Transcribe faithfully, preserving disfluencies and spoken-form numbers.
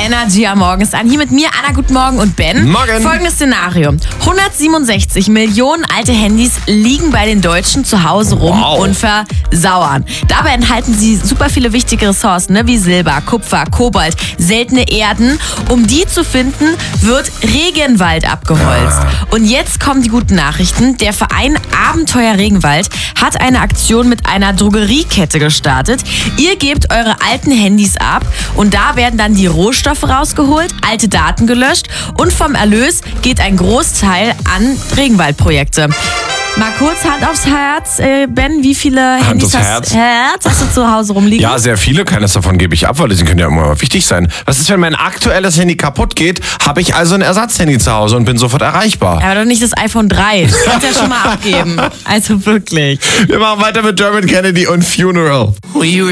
Energy am Morgen ist an. Hier mit mir, Anna, guten Morgen und Ben. Morgen. Folgendes Szenario. hundertsiebenundsechzig Millionen alte Handys liegen bei den Deutschen zu Hause rum Wow. und versauern. Dabei enthalten sie super viele wichtige Ressourcen, ne, wie Silber, Kupfer, Kobalt, seltene Erden. Um die zu finden, wird Regenwald abgeholzt. Und jetzt kommen die guten Nachrichten. Der Verein Abenteuer Regenwald hat eine Aktion mit einer Drogeriekette gestartet. Ihr gebt eure alten Handys ab und da werden dann die Rohstoffe rausgeholt, alte Daten gelöscht und vom Erlös geht ein Großteil an Regenwaldprojekte. Mal kurz Hand aufs Herz, äh, Ben, wie viele Hand Handys aufs hast, Herz. Herz hast du zu Hause rumliegen? Ja, sehr viele. Keines davon gebe ich ab, weil die können ja immer wichtig sein. Was ist, wenn mein aktuelles Handy kaputt geht? Habe ich also ein Ersatzhandy zu Hause und bin sofort erreichbar. Aber doch nicht das iPhone drei. Das kannst du ja schon mal abgeben. Also wirklich. Wir machen weiter mit Dermot Kennedy und Funeral.